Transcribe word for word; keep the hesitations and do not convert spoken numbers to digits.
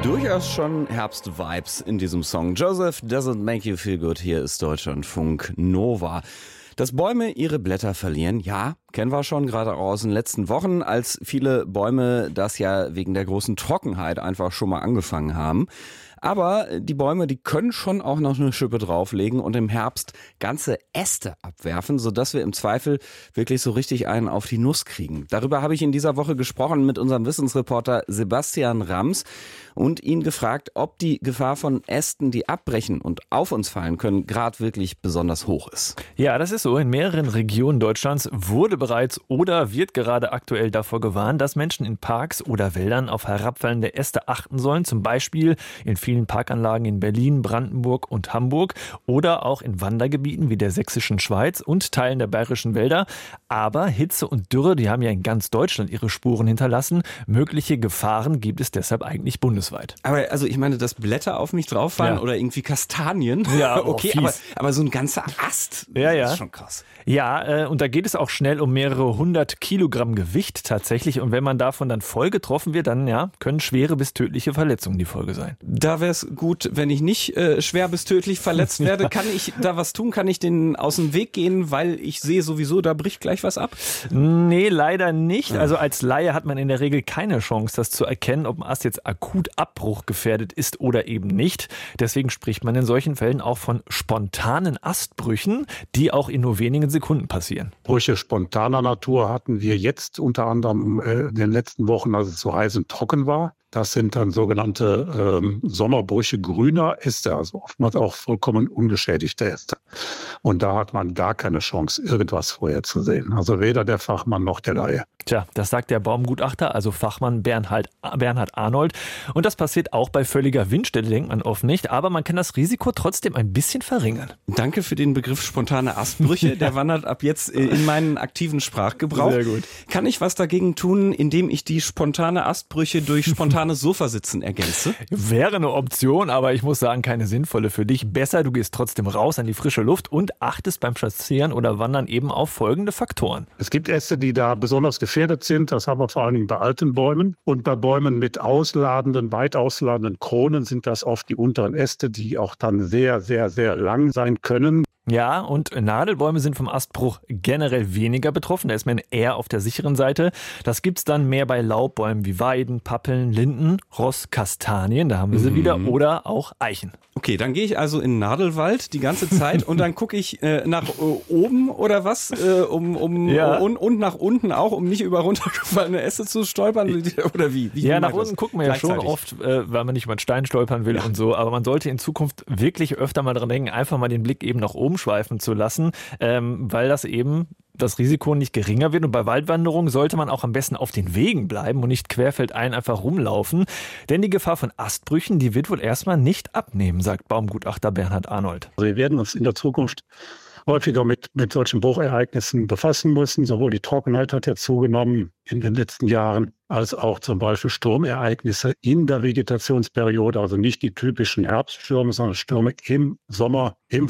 Durchaus schon Herbst-Vibes in diesem Song. Joseph Doesn't Make You Feel Good. Hier ist Deutschlandfunk Nova. Dass Bäume ihre Blätter verlieren, ja, kennen wir schon gerade aus den letzten Wochen, als viele Bäume das ja wegen der großen Trockenheit einfach schon mal angefangen haben. Aber die Bäume, die können schon auch noch eine Schippe drauflegen und im Herbst ganze Äste abwerfen, sodass wir im Zweifel wirklich so richtig einen auf die Nuss kriegen. Darüber habe ich in dieser Woche gesprochen mit unserem Wissensreporter Sebastian Rams und ihn gefragt, ob die Gefahr von Ästen, die abbrechen und auf uns fallen können, gerade wirklich besonders hoch ist. Ja, das ist so. In mehreren Regionen Deutschlands wurde bereits oder wird gerade aktuell davor gewarnt, dass Menschen in Parks oder Wäldern auf herabfallende Äste achten sollen. Zum Beispiel in vielen Parkanlagen in Berlin, Brandenburg und Hamburg oder auch in Wandergebieten wie der sächsischen Schweiz und Teilen der bayerischen Wälder. Aber Hitze und Dürre, die haben ja in ganz Deutschland ihre Spuren hinterlassen. Mögliche Gefahren gibt es deshalb eigentlich bundesweit. Aber also ich meine, dass Blätter auf mich drauffallen Ja. oder irgendwie Kastanien. Ja, oh, okay, fies. aber, aber so ein ganzer Ast, Ja, ja. das ist schon krass. Ja, äh, und da geht es auch schnell um mehrere hundert Kilogramm Gewicht tatsächlich. Und wenn man davon dann voll getroffen wird, dann ja, können schwere bis tödliche Verletzungen die Folge sein. Da wäre es gut, wenn ich nicht äh, schwer bis tödlich verletzt werde. Kann ich da was tun? Kann ich denen aus dem Weg gehen, weil ich sehe sowieso, da bricht gleich was ab? Nee, leider nicht. Also als Laie hat man in der Regel keine Chance, das zu erkennen, ob ein Ast jetzt akut abbruchgefährdet ist oder eben nicht. Deswegen spricht man in solchen Fällen auch von spontanen Astbrüchen, die auch in nur wenigen Sekunden passieren. Brüche spontaner Natur hatten wir jetzt unter anderem äh, in den letzten Wochen, als es so heiß und trocken war. Das sind dann sogenannte ähm, Sommerbrüche grüner Äste, also oftmals auch vollkommen ungeschädigte Äste. Und da hat man gar keine Chance, irgendwas vorherzusehen. Also weder der Fachmann noch der Laie. Tja, das sagt der Baumgutachter, also Fachmann Bernhard, Bernhard Arnold. Und das passiert auch bei völliger Windstille, denkt man oft nicht. Aber man kann das Risiko trotzdem ein bisschen verringern. Danke für den Begriff spontane Astbrüche. Der wandert ab jetzt in meinen aktiven Sprachgebrauch. Sehr gut. Kann ich was dagegen tun, indem ich die spontane Astbrüche durch spontane Sofasitzen ergänze? Wäre eine Option, aber ich muss sagen, keine sinnvolle für dich. Besser, du gehst trotzdem raus an die frische Luft und achtest beim Spazieren oder Wandern eben auf folgende Faktoren. Es gibt Äste, die da besonders gefährdet sind. Das haben wir vor allen Dingen bei alten Bäumen. Und bei Bäumen mit ausladenden, weit ausladenden Kronen sind das oft die unteren Äste, die auch dann sehr, sehr, sehr lang sein können. Ja, und Nadelbäume sind vom Astbruch generell weniger betroffen. Da ist man eher auf der sicheren Seite. Das gibt's dann mehr bei Laubbäumen wie Weiden, Pappeln, Linden, Ross, Kastanien, da haben wir sie Mhm. wieder, oder auch Eichen. Okay, dann gehe ich also in den Nadelwald die ganze Zeit und dann gucke ich äh, nach äh, oben oder was, äh, um, um Ja. und, und nach unten auch, um nicht über runtergefallene Äste zu stolpern oder wie? wie Ja, wie nach meint das? unten gucken wir ja schon Gleichzeitig. oft, äh, weil man nicht über den Stein stolpern will Ja. und so. Aber man sollte in Zukunft wirklich öfter mal dran denken, einfach mal den Blick eben nach oben schweifen zu lassen, ähm, weil das eben das Risiko nicht geringer wird. Und bei Waldwanderungen sollte man auch am besten auf den Wegen bleiben und nicht querfeldein einfach rumlaufen. Denn die Gefahr von Astbrüchen, die wird wohl erstmal nicht abnehmen, sagt Baumgutachter Bernhard Arnold. Also wir werden uns in der Zukunft häufiger mit, mit solchen Bruchereignissen befassen müssen. Sowohl die Trockenheit hat ja zugenommen in den letzten Jahren, als auch zum Beispiel Sturmereignisse in der Vegetationsperiode. Also nicht die typischen Herbststürme, sondern Stürme im Sommer, im